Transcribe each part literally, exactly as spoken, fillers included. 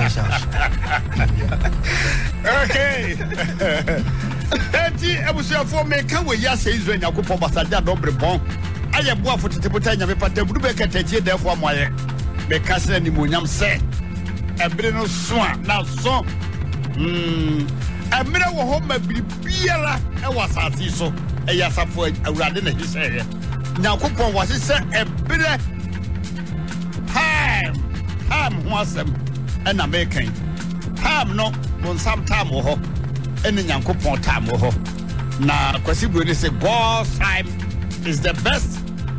father's house. Okay. Eti ebusuafo me kan we ya say Israel yakopon basaja dobre bon. Aye boa fo tetebota nya me pata budu be katatie defo amoye. Me kase ni monyam se. Ebre no so a na so. Mm. Emre wo ho ma bibiara e wasase so. E yasafo awurade na hiseye. Yakopon wase se ebre ham ham ho asem e na me kan. Ham no bon sam time wo ho. Any Yankopon time wo ho. Na kwasi bro dey say God's time is the best.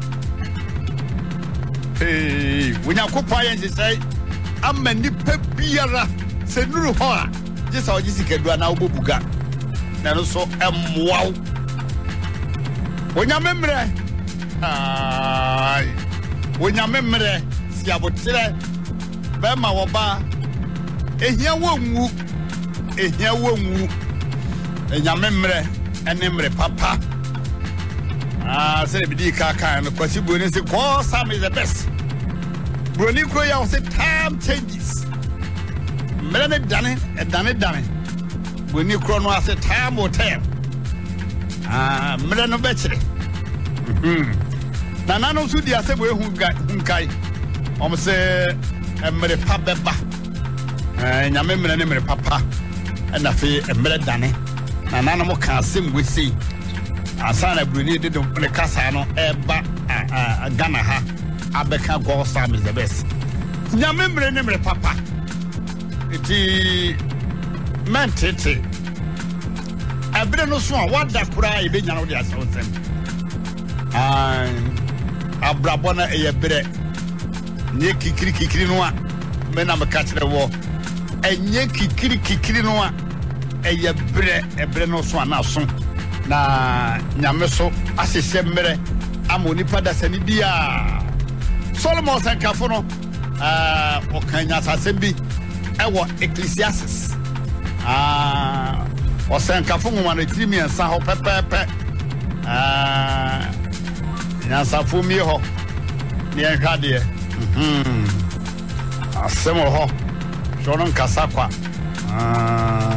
Hey, when Yankopon yen say amani pe biara se nuru ho a jesa ogisi kedua na obobuga. Na no so emwaw. Wonya memre. Ai. Wonya memre si abotre be ma wo ba. Ehia wo nwu. Ehia wo nwu. Enyame mre enemre papa. Ah, say bidi kaka and kwasi boni say God Sam is the best. Broni kro ya say time changes. Mre ne dane e dane dane. Broni kro no say time will tell. Ah, mre no betire. Mhm. Na nanu su dia say boy hu hunkai. Om say emre pa beba. Eh, nyame mre ne mre papa. And I feel a mre dane. Na nana mo kan sem we see asana bruni de dum ne kasa no eba Ghana ha abeka God Sam is the best nyame mre ne mre papa iti mentete abre no so a wada kura e be nya no de asawsem ah abrabo na e bre nye kikiri kikiri no a me na me ka kire wo enye kikiri kikiri no a eye bre ebre no so anaso na nyame so asese mre amoni pada sani bia Solomon sankafo no ah okanya sase bi ewo Ecclesiastes ah o sankafo ngoma no tiri miensa ho pepepe ah nyansafo mi ho ne enhwade mhm asemo ho shonon kasakwa ah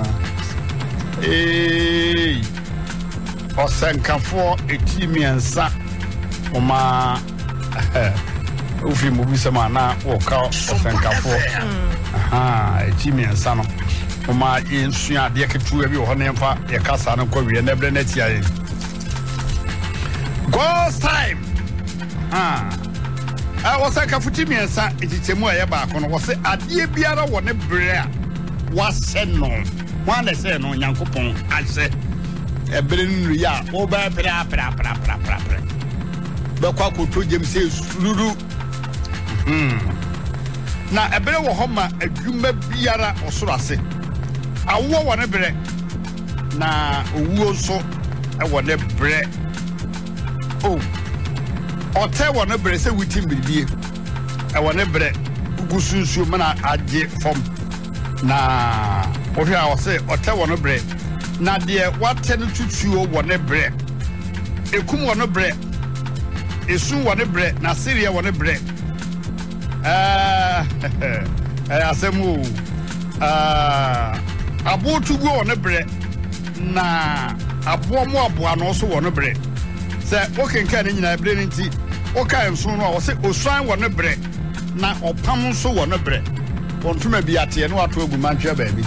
eh osankafo etimiensa oma ufi mubisema na woka osankafo aha etimiensa no oma ensua de ketu abi ho ne mfa ye kasa no kwawie na bre na tia ye God's time ah ah osankafo timiensa etitemu aye ba ko no wo se ade biara wo ne bre a wase no one say no Yankopon ase ebre nru ya o ba pra pra pra pra pra pra be kwa ko to jem say sururu hmm na ebre wo ho ma adwuma biara osoro ase awo wo ne bre na owuo nso e wo ne bre oh ote wo ne bre se witim bibie e wo ne bre gugusunsu me na age fom na ohia o say ote wo no bre na de wate no tutuo wo ne bre ekum wo no bre esu wo ne bre na seria wo ne bre ah eh asemu ah abotugu wo ne bre na abo mo abo no so wo no bre se okenka ne nyina bre nti oka enso no wo say osuan wo ne bre na opam so wo no bre ontuma bi ate no ato agu mantwa baabi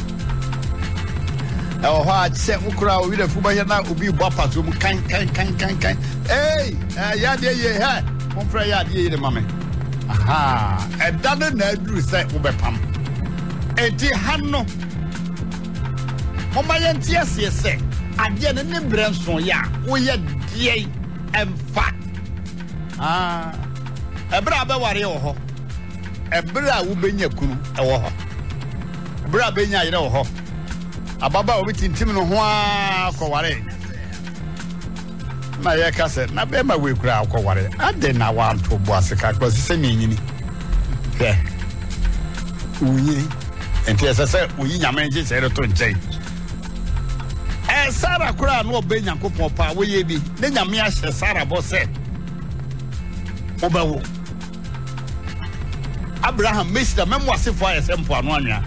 e ho a che ukura o wi da fuba na obi bo apato mu kan kan kan kan kan eh ya de ye ha mo fra ya de ye de mame aha e da na aduru se wo bepam enti hanno mo ma ye ntia se se ade ne ne brenso ya wo ye de emfa ah e bra be ware wo ho ebra wo benya kunu e wo ho ebra benya yire wo ho ababa obi tintim no ho akọware na ye kase na be ma we kura akọware ade na wa nto bo aseka ko sese menyini he uyi enti sese uyi nyame nje sere to nche eh Sara kura no obenya Yankopon pa wo ye bi ne nyame ahye Sara bo se obawo Abraham Mister memwasefo ayese mpo anu anwa